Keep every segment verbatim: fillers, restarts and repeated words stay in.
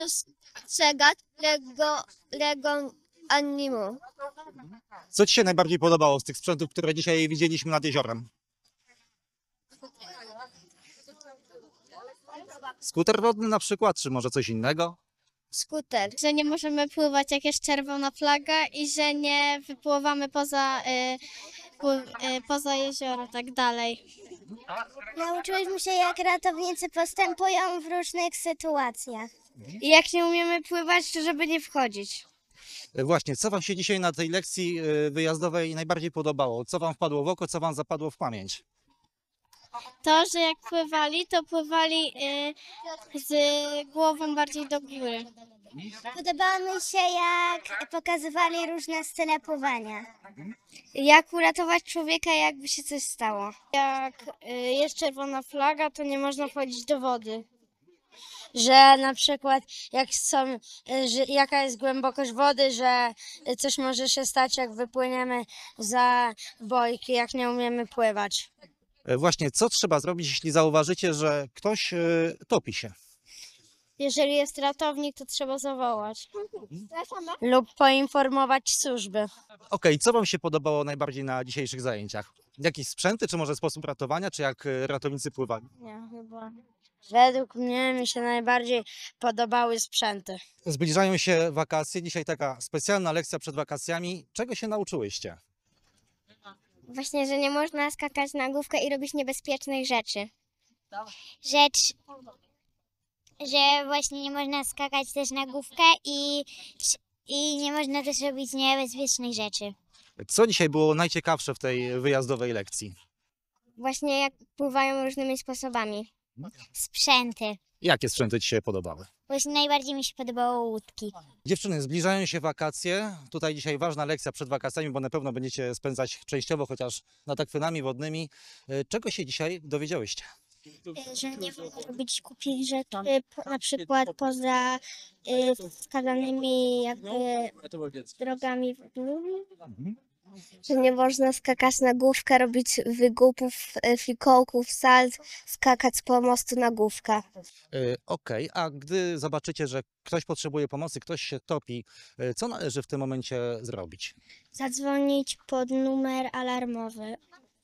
Przegad Lego, Lego Animu. Co Ci się najbardziej podobało z tych sprzętów, które dzisiaj widzieliśmy nad jeziorem? Skuter wodny na przykład, czy może coś innego? Skuter. Że nie możemy pływać jak jest czerwona flaga i że nie wypływamy poza, y, pły- y, poza jezioro, tak dalej. Nauczyliśmy się, jak ratownicy postępują w różnych sytuacjach. I jak nie umiemy pływać, to żeby nie wchodzić. E, Właśnie, co Wam się dzisiaj na tej lekcji e, wyjazdowej najbardziej podobało? Co Wam wpadło w oko, co Wam zapadło w pamięć? To, że jak pływali, to pływali y, z głową bardziej do góry. Podobało mi się, jak pokazywali różne style pływania. Jak uratować człowieka, jakby się coś stało. Jak y, jest czerwona flaga, to nie można wchodzić do wody. Że na przykład jak są, y, że, jaka jest głębokość wody, że y, coś może się stać, jak wypłyniemy za bojki, jak nie umiemy pływać. E, Właśnie, co trzeba zrobić, jeśli zauważycie, że ktoś e, topi się? Jeżeli jest ratownik, to trzeba zawołać. Lub poinformować służby. Okej, co Wam się podobało najbardziej na dzisiejszych zajęciach? Jakieś sprzęty, czy może sposób ratowania, czy jak e, ratownicy pływali? Nie, chyba. Według mnie mi się najbardziej podobały sprzęty. Zbliżają się wakacje, dzisiaj taka specjalna lekcja przed wakacjami. Czego się nauczyłyście? Właśnie, że nie można skakać na główkę i robić niebezpiecznych rzeczy. Rzecz, że właśnie nie można skakać też na główkę i, i nie można też robić niebezpiecznych rzeczy. Co dzisiaj było najciekawsze w tej wyjazdowej lekcji? Właśnie jak pływają różnymi sposobami. Sprzęty. Jakie sprzęty Ci się podobały? Właśnie najbardziej mi się podobało łódki. Dziewczyny, zbliżają się wakacje. Tutaj dzisiaj ważna lekcja przed wakacjami, bo na pewno będziecie spędzać częściowo chociaż nad akwenami wodnymi. E, Czego się dzisiaj dowiedziałyście? Że nie wolno robić głupich rzeczy, po- na przykład poza y, wskazanymi jakby drogami. Że nie można skakać na główkę, robić wygłupów, y, fikołków, salt, skakać z pomostu na główkę. E, Okej, a gdy zobaczycie, że ktoś potrzebuje pomocy, ktoś się topi, e, co należy w tym momencie zrobić? Zadzwonić pod numer alarmowy.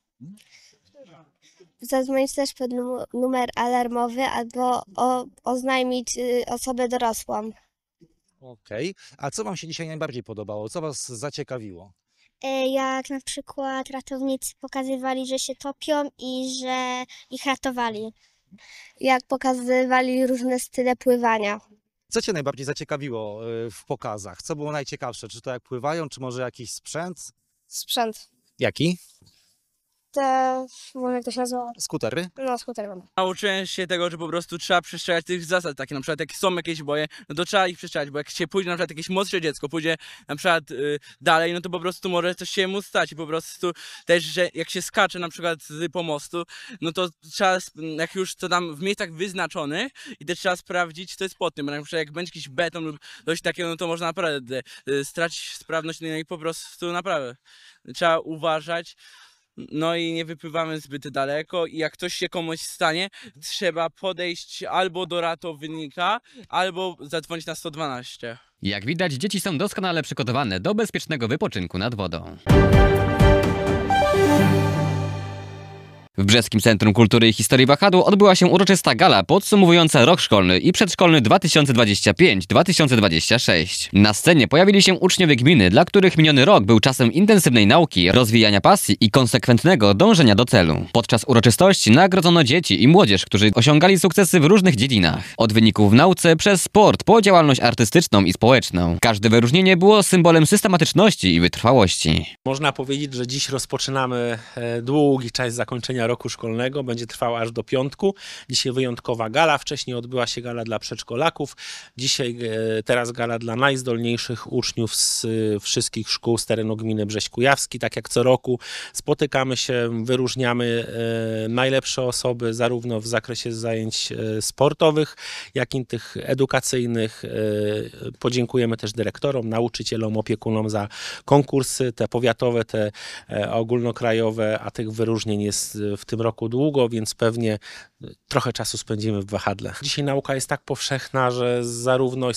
Zadzwonić też pod num- numer alarmowy albo o, oznajmić y, osobę dorosłą. Okej, a co Wam się dzisiaj najbardziej podobało? Co Was zaciekawiło? Y, Jak na przykład ratownicy pokazywali, że się topią i że ich ratowali. Jak pokazywali różne style pływania. Co Cię najbardziej zaciekawiło e, w pokazach? Co było najciekawsze? Czy to jak pływają, czy może jakiś sprzęt? Sprzęt. Jaki? Te, może jak to się nazywa? Skutery? No, skuter. Nauczyłem się tego, że po prostu trzeba przestrzegać tych zasad, takie na przykład jak są jakieś boje, no to trzeba ich przestrzegać, bo jak się pójdzie na przykład jakieś młodsze dziecko, pójdzie na przykład y, dalej, no to po prostu może coś się mu stać i po prostu też, że jak się skacze na przykład z pomostu, no to trzeba, sp- jak już to tam w miejscach wyznaczonych i też trzeba sprawdzić, co jest pod tym, bo na przykład jak będzie jakiś beton lub coś takiego, no to można naprawdę y, stracić sprawność, no i po prostu naprawdę trzeba uważać. No i nie wypływamy zbyt daleko i jak coś się komuś stanie, trzeba podejść albo do ratownika, albo zadzwonić na sto dwanaście. Jak widać, dzieci są doskonale przygotowane do bezpiecznego wypoczynku nad wodą. W Brzeskim Centrum Kultury i Historii Wahadło odbyła się uroczysta gala podsumowująca rok szkolny i przedszkolny dwa tysiące dwudziesty piąty dwa tysiące dwudziesty szósty. Na scenie pojawili się uczniowie gminy, dla których miniony rok był czasem intensywnej nauki, rozwijania pasji i konsekwentnego dążenia do celu. Podczas uroczystości nagrodzono dzieci i młodzież, którzy osiągali sukcesy w różnych dziedzinach. Od wyników w nauce przez sport po działalność artystyczną i społeczną. Każde wyróżnienie było symbolem systematyczności i wytrwałości. Można powiedzieć, że dziś rozpoczynamy e, długi czas zakończenia roku szkolnego. Będzie trwał aż do piątku. Dzisiaj wyjątkowa gala. Wcześniej odbyła się gala dla przedszkolaków. Dzisiaj e, teraz gala dla najzdolniejszych uczniów z e, wszystkich szkół z terenu gminy Brześć Kujawski. Tak jak co roku spotykamy się, wyróżniamy e, najlepsze osoby zarówno w zakresie zajęć e, sportowych, jak i tych edukacyjnych. E, podziękujemy też dyrektorom, nauczycielom, opiekunom za konkursy, te powiatowe, te e, ogólnokrajowe, a tych wyróżnień jest w tym roku długo, więc pewnie trochę czasu spędzimy w wahadle. Dzisiaj nauka jest tak powszechna, że zarówno